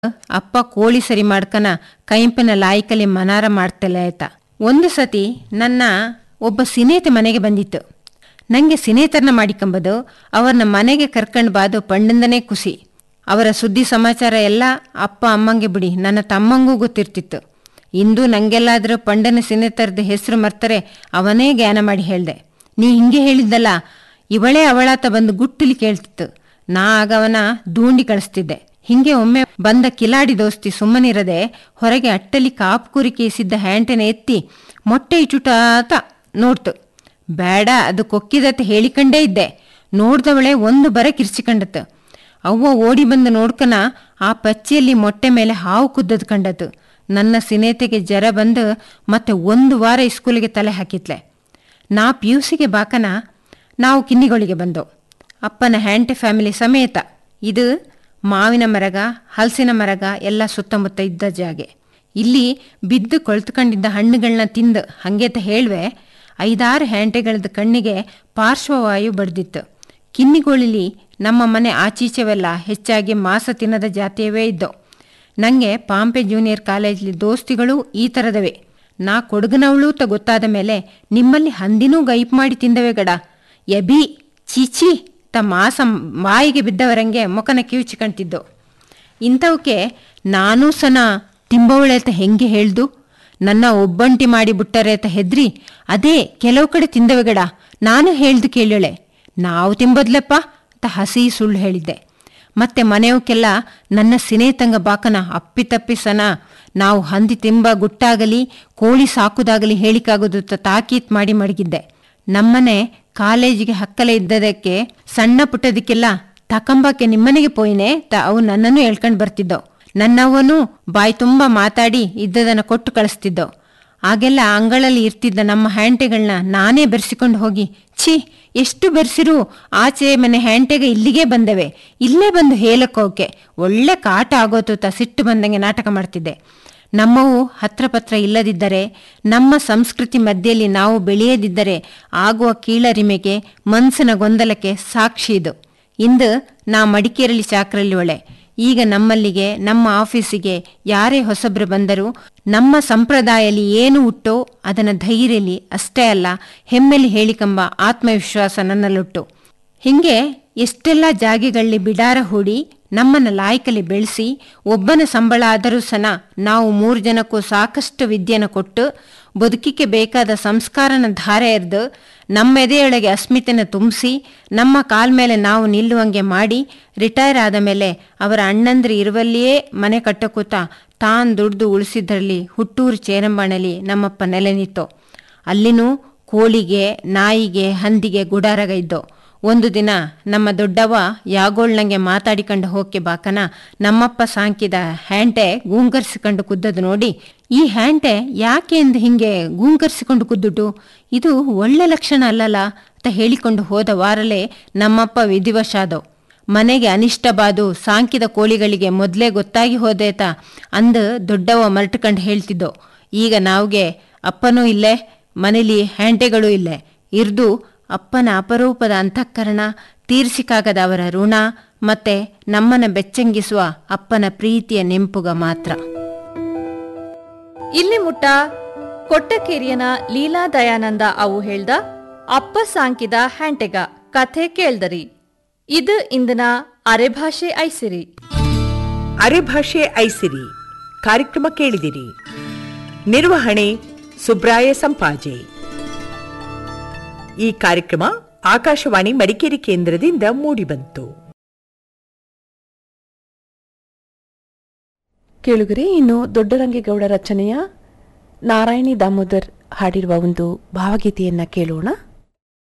ಅಪ್ಪ ಕೋಳಿ ಸರಿ ಮಾಡ್ಕನ ಕೈಂಪಿನ ಲಾಯ್ಕಲಿ ಮನಾರ ಮಾಡ್ತಲೆ ಆಯ್ತ. ಒಂದು ಸತಿ ನನ್ನ ಒಬ್ಬ ಸಿನೇತೆ ಮನೆಗೆ ಬಂದಿತ್ತು. ನಂಗೆ ಸಿನೇತರನ್ನ ಮಾಡಿಕೊಂಬದು ಅವ್ರನ್ನ ಮನೆಗೆ ಕರ್ಕಂಡು ಬಾದು ಪಂಡಿಂದನೇ ಖುಷಿ. ಅವರ ಸುದ್ದಿ ಸಮಾಚಾರ ಎಲ್ಲ ಅಪ್ಪ ಅಮ್ಮಂಗೆ ಬಿಡಿ ನನ್ನ ತಮ್ಮಂಗೂ ಗೊತ್ತಿರ್ತಿತ್ತು. ಇಂದು ನಂಗೆಲ್ಲಾದ್ರೂ ಪಂಡನ ಸಿನೇತರದ ಹೆಸರು ಮರ್ತರೆ ಅವನೇ ಜ್ಞಾನ ಮಾಡಿ ಹೇಳ್ದೆ. ನೀ ಹಿಂಗೆ ಹೇಳಿದ್ದಲ್ಲ, ಇವಳೇ ಅವಳಾತ ಬಂದು ಗುಟ್ಟಲಿ ಕೇಳ್ತಿತ್ತು. ನಾ ಆಗವನ ದೂಂಡಿ ಕಳಿಸ್ತಿದ್ದೆ. ಹಿಂಗೆ ಒಮ್ಮೆ ಬಂದ ಕಿಲಾಡಿ ದೋಸ್ತಿ ಸುಮ್ಮನಿರದೆ ಹೊರಗೆ ಅಟ್ಟಲಿ ಕಾಪು ಕುರಿಕೆ ಇಸಿದ್ದ ಹ್ಯಾಂಟೆನ ಎತ್ತಿ ಮೊಟ್ಟೆ ಇಚುಟಾತ ನೋಡ್ತು. ಬೇಡ, ಅದು ಕೊಕ್ಕಿದತ್ತೆ ಹೇಳಿಕಂಡೇ ಇದ್ದೆ. ನೋಡ್ದವಳೆ ಒಂದು ಬರ ಕಿರ್ಚಿಕೊಂಡತ್ತು. ಅವ್ವ ಓಡಿ ಬಂದು ನೋಡ್ಕನ ಆ ಪಚ್ಚಿಯಲ್ಲಿ ಮೊಟ್ಟೆ ಮೇಲೆ ಹಾವು ಕುದ್ದದ್ ಕಂಡತು. ನನ್ನ ಸಿನೇತೆಗೆ ಜರ ಬಂದು ಮತ್ತೆ 1 ವಾರ ಸ್ಕೂಲಿಗೆ ತಲೆ ಹಾಕಿತ್ಲೆ. ನಾ ಪಿಯುಸಿಗೆ ಬಾಕನ ನಾವು ಕಿನ್ನಿಗಳಿಗೆ ಬಂದೋ, ಅಪ್ಪನ ಹ್ಯಾಂಟೆ ಫ್ಯಾಮಿಲಿ ಸಮೇತ. ಇದು ಮಾವಿನ ಮರಗ, ಹಲಸಿನ ಮರಗ ಎಲ್ಲ ಸುತ್ತಮುತ್ತ ಇದ್ದ ಜಾಗೆ. ಇಲ್ಲಿ ಬಿದ್ದು ಕೊಳ್ತುಕೊಂಡಿದ್ದ ಹಣ್ಣುಗಳನ್ನ ತಿಂದು ಹಂಗೇತ ಹೇಳ್ವೆ 5-6 ಹ್ಯಾಂಟೆಗಳದ ಕಣ್ಣಿಗೆ ಪಾರ್ಶ್ವವಾಯು ಬಡ್ದಿತ್ತು. ಕಿನ್ನಿಗೋಳಿಲಿ ನಮ್ಮ ಮನೆ ಆಚೀಚೆವೆಲ್ಲ ಹೆಚ್ಚಾಗಿ ಮಾಸ ತಿನ್ನದ ಜಾತಿಯವೇ ಇದ್ದೋ. ನನಗೆ ಪಾಂಪೆ ಜೂನಿಯರ್ ಕಾಲೇಜ್ಲಿ ದೋಸ್ತಿಗಳು ಈ ಥರದವೇ. ನಾ ಕೊಡಗನವಳು ತ ಗೊತ್ತಾದ ಮೇಲೆ ನಿಮ್ಮಲ್ಲಿ ಹಂದಿನೂ ಗೈಪ್ ಮಾಡಿ ತಿಂದವೆ ಗಡ. ಎಬಿ ಚೀಚಿ ತ ಮಾಸ ಬಾಯಿಗೆ ಬಿದ್ದವರಂಗೆ ಮುಖನ ಕಿವುಚಿಕಂತಿದ್ದು. ಇಂಥವಕ್ಕೆ ನಾನೂ ಸನ ತಿಂಬವಳೆತ ಹೆಂಗೆ ಹೇಳ್ದು. ನನ್ನ ಒಬ್ಬಂಟಿ ಮಾಡಿ ಬಿಟ್ಟರೆ ಹೆದ್ರಿ ಅದೇ ಕೆಲವು ಕಡೆ ತಿಂದವೆಗಡ. ನಾನು ಹೇಳ್ದು ಕೇಳಳೆ, ನಾವು ತಿಂಬದ್ಲಪ್ಪ ತ ಹಸಿ ಸುಳ್ಳು ಹೇಳಿದ್ದೆ. ಮತ್ತೆ ಮನೆಯವಕ್ಕೆಲ್ಲ ನನ್ನ ಸಿನೇತಂಗ ಬಾಕನ ಅಪ್ಪಿತಪ್ಪಿ ಸನ ನಾವು ಹಂದಿ ತಿಂಬ ಗುಟ್ಟಾಗಲಿ ಕೋಳಿ ಸಾಕುದಾಗಲಿ ಹೇಳಿಕಾಗೋದು ತಾಕೀತ್ ಮಾಡಿ ಮಡಗಿದ್ದೆ. ನಮ್ಮನೆ ಕಾಲೇಜಿಗೆ ಹಕ್ಕಲೆ ಇದ್ದದಕ್ಕೆ ಸಣ್ಣ ಪುಟ್ಟದಕ್ಕೆಲ್ಲ ತಕಂಬಕ್ಕೆ ನಿಮ್ಮನೆಗೆ ಪೋಯಿನೆ ತ ಅವು ನನ್ನನ್ನು ಹೇಳ್ಕೊಂಡು ಬರ್ತಿದ್ದೋ. ನನ್ನವನು ಬಾಯಿ ತುಂಬ ಮಾತಾಡಿ ಇದ್ದದನ್ನ ಕೊಟ್ಟು ಕಳಿಸ್ತಿದ್ದೋ. ಆಗೆಲ್ಲ ಅಂಗಳಲ್ಲಿ ಇರ್ತಿದ್ದ ನಮ್ಮ ಹ್ಯಾಂಟೆಗಳನ್ನ ನಾನೇ ಬೆರೆಸಿಕೊಂಡು ಹೋಗಿ, ಛೀ ಎಷ್ಟು ಬೆರೆಸಿರು ಆಚೆ ಮನೆ ಹ್ಯಾಂಟೆಗೆ ಇಲ್ಲಿಗೆ ಬಂದವೆ, ಇಲ್ಲೇ ಬಂದು ಹೇಳಕ್ಕೋಕೆ ಒಳ್ಳೆ ಕಾಟ ಆಗೋತು ತ ಸಿಟ್ಟು ಬಂದಂಗೆ ನಾಟಕ ಮಾಡ್ತಿದ್ದೆ. ನಮ್ಮವು ಹತ್ರ ಪತ್ರ ಇಲ್ಲದಿದ್ದರೆ, ನಮ್ಮ ಸಂಸ್ಕೃತಿ ಮಧ್ಯೆಯಲ್ಲಿ ನಾವು ಬೆಳೆಯದಿದ್ದರೆ ಆಗುವ ಕೀಳರಿಮೆಗೆ ಮನಸ್ಸಿನ ಗೊಂದಲಕ್ಕೆ ಸಾಕ್ಷಿ ಇದು. ಇಂದು ನಾ ಮಡಿಕೇರಳಿ ಚಾಕ್ರಲ್ಲಿ ಒಳೆ. ಈಗ ನಮ್ಮಲ್ಲಿಗೆ ನಮ್ಮ ಆಫೀಸಿಗೆ ಯಾರೇ ಹೊಸಬ್ರು ಬಂದರೂ ನಮ್ಮ ಸಂಪ್ರದಾಯದಲ್ಲಿ ಏನು ಹುಟ್ಟೋ ಅದನ್ನ ಧೈರ್ಯಲಿ ಅಷ್ಟೇ ಅಲ್ಲ ಹೆಮ್ಮೆಲಿ ಹೇಳಿಕಂಬ ಆತ್ಮವಿಶ್ವಾಸ ನನ್ನಲ್ಲುಟ್ಟು. ಹಿಂಗೆ ಎಷ್ಟೆಲ್ಲ ಜಾಗೆಗಳಲ್ಲಿ ಬಿಡಾರ ಹೂಡಿ ನಮ್ಮನ್ನ ಲಾಯ್ಕಲಿ ಬೆಳೆಸಿ ಒಬ್ಬನ ಸಂಬಳ ಆದರೂ ಸನ ನಾವು 3 ಜನಕ್ಕೂ ಸಾಕಷ್ಟು ವಿದ್ಯೆನ ಕೊಟ್ಟು ಬದುಕಿಗೆ ಬೇಕಾದ ಸಂಸ್ಕಾರನ ಧಾರೆ ಎರೆದು ನಮ್ಮ ಎದೆಯೊಳಗೆ ಅಸ್ಮಿತೆನ ತುಂಬಿಸಿ ನಮ್ಮ ಕಾಲ್ ಮೇಲೆ ನಾವು ನಿಲ್ಲುವಂಗೆ ಮಾಡಿ ರಿಟೈರ್ ಆದ ಮೇಲೆ ಅವರ ಅಣ್ಣಂದ್ರಿ ಇರುವಲ್ಲಿಯೇ ಮನೆ ಕಟ್ಟಕೂತ ತಾನ್ ದುಡ್ದು ಉಳಿಸಿದ್ರಲ್ಲಿ ಹುಟ್ಟೂರು ಚೇರಂಬಾಣಲಿ ನಮ್ಮಪ್ಪ ನೆಲೆ ನಿಂತೋ. ಅಲ್ಲಿನೂ ಕೋಳಿಗೆ, ನಾಯಿಗೆ, ಹಂದಿಗೆ ಗುಡಾರಗ ಇದ್ದೋ. ಒಂದು ದಿನ ನಮ್ಮ ದೊಡ್ಡವ ಯಾಗೋಳ್ನಂಗೆ ಮಾತಾಡಿಕೊಂಡು ಹೋಕೆ ಬಾಕನ ನಮ್ಮಪ್ಪ ಸಾಂಕಿದ ಹ್ಯಾಂಟೆ ಗೂಂಕರ್ಸಿಕೊಂಡು ಕುದ್ದದು ನೋಡಿ, ಈ ಹ್ಯಾಂಟೆ ಯಾಕೆ ಎಂದು ಹಿಂಗೆ ಗೂಂಕರ್ಸಿಕೊಂಡು ಕುದ್ದುಟು, ಇದು ಒಳ್ಳೆ ಲಕ್ಷಣ ಅಲ್ಲಲ್ಲ ಅಂತ ಹೇಳಿಕೊಂಡು ಹೋದ ವಾರಲೇ ನಮ್ಮಪ್ಪ ವಿಧಿವಶಾದೋ. ಮನೆಗೆ ಅನಿಷ್ಟ ಬಾದು ಸಾಂಕಿದ ಕೋಳಿಗಳಿಗೆ ಮೊದಲೇ ಗೊತ್ತಾಗಿ ಹೋದೇತ ಅಂದು ದೊಡ್ಡವ ಮರ್ಟ್ಕಂಡು ಹೇಳ್ತಿದ್ದೋ. ಈಗ ನಾವ್ಗೆ ಅಪ್ಪನೂ ಇಲ್ಲೇ, ಮನೇಲಿ ಹ್ಯಾಂಟೆಗಳೂ ಇಲ್ಲೇ ಇರ್ದು ಅಪ್ಪನ ಅಪರೂಪದ ಅಂತಃಕರಣ, ತೀರ್ಸಿಕಾಗದ ಅವರ ಋಣ, ಮತ್ತೆ ನಮ್ಮನ್ನ ಬೆಚ್ಚಂಗಿಸುವ ಅಪ್ಪನ ಪ್ರೀತಿಯ ನೆಂಪುಗ ಮಾತ್ರ. ಇಲ್ಲಿ ಮುಟ್ಟ ಕೊಟ್ಟಕೇರಿಯನ ಲೀಲಾ ದಯಾನಂದ ಅವು ಹೇಳ್ದ ಅಪ್ಪ ಸಾಂಕಿದ ಹ್ಯಾಂಟೆಗ ಕಥೆ ಕೇಳ್ದರಿ. ಇದು ಇಂದಿನ ಅರೆಭಾಷೆ ಐಸಿರಿ. ಅರೆಭಾಷೆ ಐಸಿರಿ ಕಾರ್ಯಕ್ರಮ ಕೇಳಿದಿರಿ. ನಿರ್ವಹಣೆ ಸುಬ್ರಾಯ ಸಂಪಾಜೆ. ಈ ಕಾರ್ಯಕ್ರಮ ಆಕಾಶವಾಣಿ ಮಡಿಕೇರಿ ಕೇಂದ್ರದಿಂದ ಮೂಡಿಬಂತು. ಕೇಳುಗರೆ, ಇನ್ನು ದೊಡ್ಡರಂಗೇಗೌಡ ರಚನೆಯ ನಾರಾಯಣಿ ದಾಮೋದರ್ ಹಾಡಿರುವ ಒಂದು ಭಾವಗೀತೆಯನ್ನ ಕೇಳೋಣ.